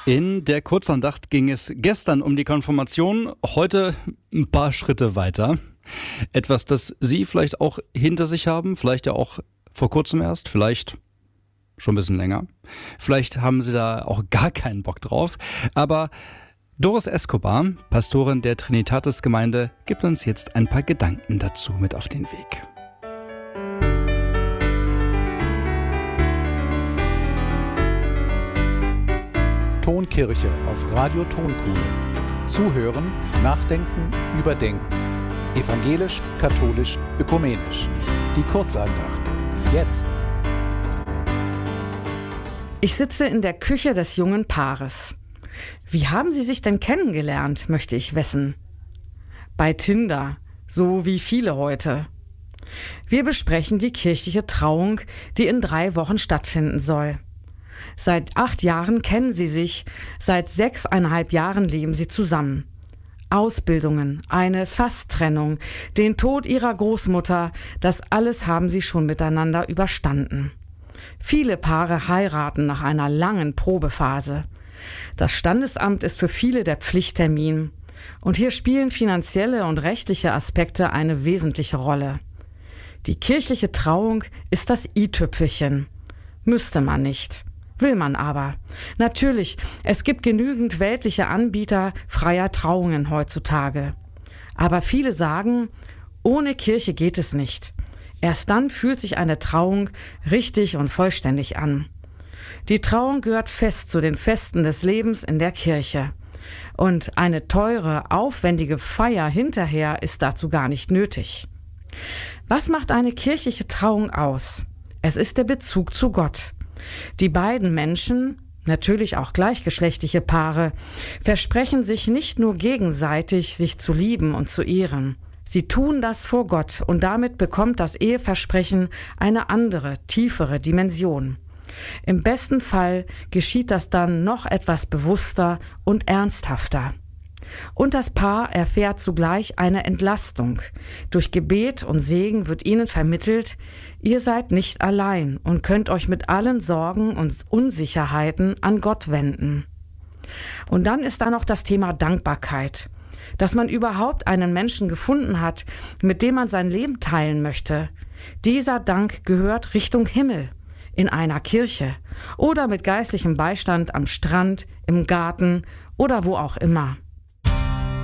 In der Kurzandacht ging es gestern um die Konfirmation, heute ein paar Schritte weiter. Etwas, das Sie vielleicht auch hinter sich haben, vielleicht ja auch vor kurzem erst, vielleicht schon ein bisschen länger. Vielleicht haben Sie da auch gar keinen Bock drauf. Aber Doris Escobar, Pastorin der Trinitatis-Gemeinde, gibt uns jetzt ein paar Gedanken dazu mit auf den Weg. Tonkirche auf Radio Tonkuhle. Zuhören, nachdenken, überdenken. Evangelisch, katholisch, ökumenisch. Die Kurzandacht. Jetzt. Ich sitze in der Küche des jungen Paares. Wie haben Sie sich denn kennengelernt, möchte ich wissen? Bei Tinder, so wie viele heute. Wir besprechen die kirchliche Trauung, die in 3 Wochen stattfinden soll. Seit 8 Jahren kennen sie sich, seit 6,5 Jahren leben sie zusammen. Ausbildungen, eine Fasttrennung, den Tod ihrer Großmutter, das alles haben sie schon miteinander überstanden. Viele Paare heiraten nach einer langen Probephase. Das Standesamt ist für viele der Pflichttermin. Und hier spielen finanzielle und rechtliche Aspekte eine wesentliche Rolle. Die kirchliche Trauung ist das i-Tüpfelchen. Müsste man nicht. Will man aber. Natürlich, es gibt genügend weltliche Anbieter freier Trauungen heutzutage. Aber viele sagen, ohne Kirche geht es nicht. Erst dann fühlt sich eine Trauung richtig und vollständig an. Die Trauung gehört fest zu den Festen des Lebens in der Kirche. Und eine teure, aufwendige Feier hinterher ist dazu gar nicht nötig. Was macht eine kirchliche Trauung aus? Es ist der Bezug zu Gott. Die beiden Menschen, natürlich auch gleichgeschlechtliche Paare, versprechen sich nicht nur gegenseitig, sich zu lieben und zu ehren. Sie tun das vor Gott und damit bekommt das Eheversprechen eine andere, tiefere Dimension. Im besten Fall geschieht das dann noch etwas bewusster und ernsthafter. Und das Paar erfährt zugleich eine Entlastung. Durch Gebet und Segen wird ihnen vermittelt, ihr seid nicht allein und könnt euch mit allen Sorgen und Unsicherheiten an Gott wenden. Und dann ist da noch das Thema Dankbarkeit, dass man überhaupt einen Menschen gefunden hat, mit dem man sein Leben teilen möchte. Dieser Dank gehört Richtung Himmel, in einer Kirche oder mit geistlichem Beistand am Strand, im Garten oder wo auch immer.